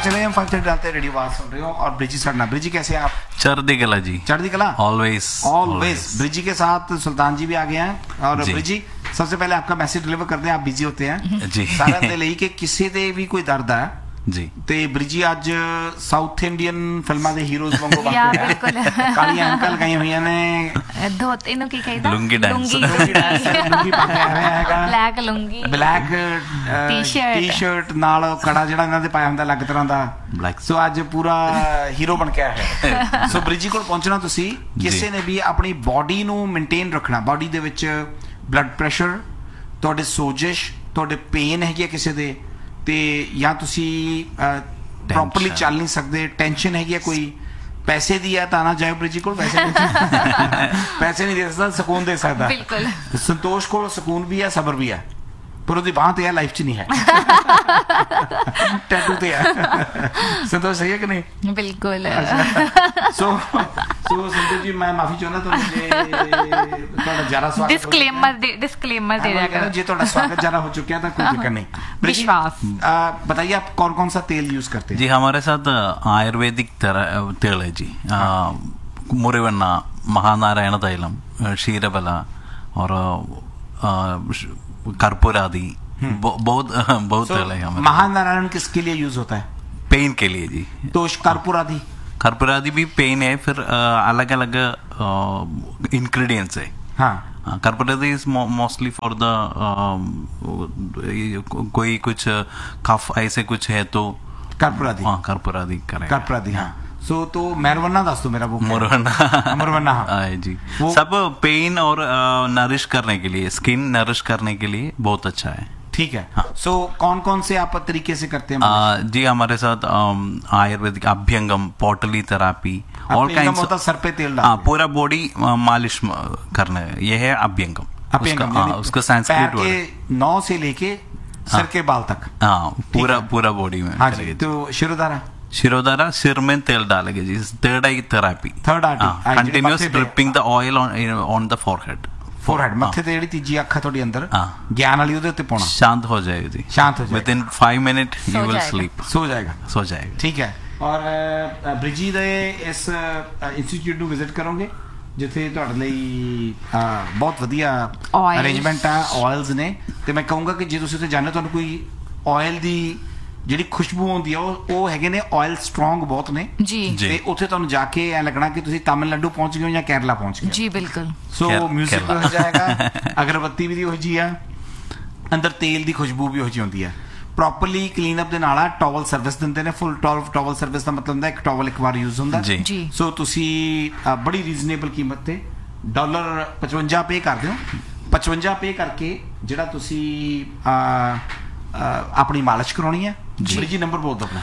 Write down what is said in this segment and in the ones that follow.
चले हम 5 डालते रेडियो बात सुन रहे हो और ब्रिजी सड़ना। ब्रिजी कैसे हैं आप? चढ़ती कला जी, चढ़ती कला ऑलवेज ऑलवेज। ब्रिजी के साथ सुल्तान जी भी आ गए हैं। और ब्रिजी सबसे पहले आपका मैसेज डिलीवर करते हैं, आप बिजी होते हैं जी। सारा दे ਲਈ कि ਕਿਸੇ ਦੇ ਵੀ ਕੋਈ ਦਰਦ ਹੈ जी ਤੇ ਬ੍ਰਿਜੀ ਅੱਜ ਸਾਊਥ ਇੰਡੀਅਨ ਫਿਲਮਾਂ ਦੇ ਹੀਰੋਜ਼ ਵਾਂਗੂ ਯਾ ਬਾਕੀ ਹੈ। ਬਿਲਕੁਲ ਕਾਲੀਆਂ ਅੰਕਲ ਗਈਆਂ ਹੋਈਆਂ ਨੇ, ਧੋਤੇ ਨੂੰ ਕੀ ਕਹਿੰਦਾ ਲੁੰਗੀ ਡਾਂਸ। ਲੁੰਗੀ ਪਾ ਕੇ ਆਇਆ ਹੈਗਾ, black lungi black T-shirt. T shirt ਨਾਲ ਕੜਾ ਜਿਹੜਾ ਇਹਨਾਂ ਦੇ ਪਾਇਆ ਹੁੰਦਾ ਅਲੱਗ ਤਰ੍ਹਾਂ ਦਾ। Black। ਸੋ ਅੱਜ ਪੂਰਾ ਹੀਰੋ ਬਣ ਕੇ ਆਇਆ ਹੈ। ਸੋ ਬ੍ਰਿਜੀ ਕੋਲ ਪਹੁੰਚਣਾ ਤੁਸੀਂ ਕਿਸੇ ਨੇ ਵੀ ਆਪਣੀ ਬਾਡੀ ਨੂੰ ਮੇਨਟੇਨ ਰੱਖਣਾ, ਬਾਡੀ ਦੇ ਵਿੱਚ ਬਲੱਡ ਪ੍ਰੈਸ਼ਰ, ਤੁਹਾਡੇ ਸੋਜਿਸ਼, ਤੁਹਾਡੇ ਪੇਨ ਹੈਗੀ ਆ ਕਿਸੇ ਦੇ, ਤੇ ਜਾਂ ਤੁਸੀਂ ਪ੍ਰੋਪਰਲੀ ਚੱਲ ਨਹੀਂ ਸਕਦੇ, ਟੈਨਸ਼ਨ ਹੈਗੀ ਆ ਕੋਈ, ਪੈਸੇ ਦੀ ਹੈ ਤਾਂ ਨਾ ਜਾਓ ਬ੍ਰਿਜੀ ਕੋਲ। ਪੈਸੇ ਪੈਸੇ ਨਹੀਂ ਦੇ ਸਕਦਾ, ਸਕੂਨ ਦੇ ਸਕਦਾ। ਬਿਲਕੁਲ। ਸੰਤੋਸ਼ ਕੋਲ ਸਕੂਨ ਵੀ ਹੈ, ਸਬਰ ਵੀ ਹੈ, ਪਰ ਉਹਦੀ ਬਾਂਹ ਤੇ ਹੈ, ਲਾਈਫ 'ਚ ਨਹੀਂ ਹੈ। ਟੈਟੂ ਤੇ ਹੈ। ਸੰਤੋਸ਼ ਸਹੀ ਹੈ ਕਿ ਨਹੀਂ? ਬਿਲਕੁਲ। ਸੋ ਸੰਤੋਸ਼ ਜੀ ਮੈਂ ਮਾਫੀ ਚਾਹੁੰਦਾ ਤੁਹਾਨੂੰ ਜੇ ਤੁਹਾਡਾ ਜ਼ਿਆਦਾ ਸਵਾਗਤ डिस्क्लेमर दे रहा ਜੇ ਤੁਹਾਡਾ ਸਵਾਗਤ ਜ਼ਿਆਦਾ ਹੋ चुका है तो कोई दिक्कत नहीं। विश्वास। बताइए आप कौन कौन सा तेल यूज करते हैं? जी हमारे साथ आयुर्वेदिक तेल है जी। मुरिवन्ना, महानारायण तैलम, क्षीरबला और कर्पूर आदि बहुत तेल है हमारे। महानारायण किसके लिए यूज होता है? पेन के लिए जी। तो कर्पूर आदि, कर्पूर आदि भी पेन है, फिर अलग अलग इंग्रेडिएंट्स है। हाँ कर्पूर आदि इज मोस्टली फॉर द कोई कुछ कफ ऐसे कुछ है तो कर्पूर आदि। हाँ कर्पूर आदि करें। कर्पूर आदि हाँ। सो तो मैरवन्ना दस दो मेरा बुक। मुरवन्ना हाँ जी। सब पेन और नरिश करने के लिए, स्किन नरिश करने के लिए बहुत अच्छा है। ठीक है। हाँ। सो कौन कौन से आप तरीके से करते हैं? जी हमारे साथ आयुर्वेदिक अभ्यंगम, पोटली थेरापी और सर पे तेल डाल पूरा बॉडी मालिश करना है, ये है अभ्यंगम। उसका संस्कृत वर्ड, नौ से लेके सर के बाल तक। हाँ पूरा बॉडी में। हाँ जी। तो शिरोधारा सिर में तेल डालेंगे जी। Third I therapy. Third continuous dripping the oil on the forehead. ਮੱਥੇ ਤੇ ਜਿਹੜੀ ਤੀਜੀ ਅੱਖ ਆ ਤੁਹਾਡੀ ਅੰਦਰ ਗਿਆਨ ਵਾਲੀ, ਉਹਦੇ ਉੱਤੇ ਪਾਉਣਾ। शांत हो जाएगी जी। शांत हो जाएगा। With in 5 minute you will sleep. सो जाएगा। ठीक है। ਔਰ ਬ੍ਰਿਜੀ ਦੇ ਇਸ ਇੰਸਟੀਚਿਊਟ ਨੂੰ ਵਿਜ਼ਿਟ ਕਰੋਗੇ ਜਿੱਥੇ ਤੁਹਾਡੇ ਲਈ ਬਹੁਤ ਵਧੀਆ ਅਰੇਂਜਮੈਂਟ ਆ, ਆਇਲਸ ਨੇ। ਤੇ ਮੈਂ ਕਹੂੰਗਾ ਕਿ ਜੇ ਤੁਸੀਂ ਉੱਥੇ ਜਾਂਦੇ ਤੁਹਾਨੂੰ ਕੋਈ ਆਇਲ ਦੀ ਜਿਹੜੀ ਖੁਸ਼ਬੂ ਆਉਂਦੀ ਆ ਉਹ ਹੈਗੇ ਨੇ ਆਇਲ ਸਟਰੋਂਗ ਬਹੁਤ ਨੇ ਜੀ। ਤੇ ਉੱਥੇ ਤੁਹਾਨੂੰ ਜਾ ਕੇ ਐ ਲੱਗਣਾ ਕਿ ਤੁਸੀਂ ਤਾਮਿਲਨਾਡੂ ਪਹੁੰਚ ਗਏ ਹੋ ਜਾਂ ਕੇਰਲਾ ਪਹੁੰਚ ਗਏ ਜੀ। ਬਿਲਕੁਲ। ਸੋ ਮਿਊਜ਼ਿਕ ਵੀ ਹੋ ਜਾਏਗਾ, ਅਗਰਬੱਤੀ ਵੀ ਹੋ ਜੀ ਆ, ਅੰਦਰ ਤੇਲ ਦੀ ਖੁਸ਼ਬੂ ਵੀ ਹੋ ਜੀ ਹੁੰਦੀ ਆ। ਪ੍ਰੋਪਰਲੀ ਕਲੀਨ ਅਪ ਦੇ ਨਾਲ ਆ ਟਾਵਲ ਸਰਵਿਸ ਦਿੰਦੇ ਨੇ। ਫੁੱਲ ਟਾਵਲ ਸਰਵਿਸ ਦਾ ਮਤਲਬ ਹੁੰਦਾ ਇੱਕ ਟਾਵਲ ਇੱਕ ਵਾਰ ਯੂਜ਼ ਹੁੰਦਾ ਜੀ। ਸੋ ਤੁਸੀਂ ਬੜੀ ਰੀਜ਼ਨੇਬਲ ਕੀਮਤ ਤੇ $55 ਪੇ ਕਰ ਦਿਓ। 55 ਪੇ ਕਰਕੇ ਜਿਹੜਾ ਤੁਸੀਂ ਆਪਣੀ ਮਾਲਿਸ਼ ਕਰਾਉਣੀ ਹੈ। ਜੀ ਨੰਬਰ ਬੋਲ ਦਿਓ ਆਪਣਾ।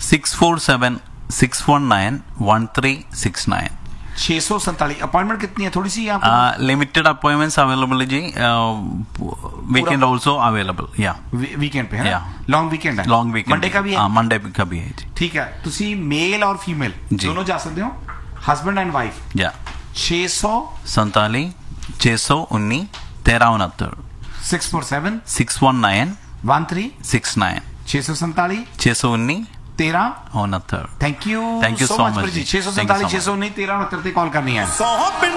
6476411369। 647 अपॉइंटमेंट कितनी है? थोड़ी सी लिमिटेड अपॉइंटमेंट्स अवेलेबल है जी। Weekend also available. या वीकेंड पे है। लॉन्ग वीकेंड है। लॉन्ग वीकेंड मंडे का भी है। मंडे का भी है जी। ठीक है। तुसी मेल और फीमेल दोनों जा सकते हो, हस्बैंड एंड वाइफ। या 647 619 1369 647 619 1369 647 619 1369। Thank you so much। 647 619 1369 ਤੇ ਕਾਲ ਕਰਨੀ ਹੈ।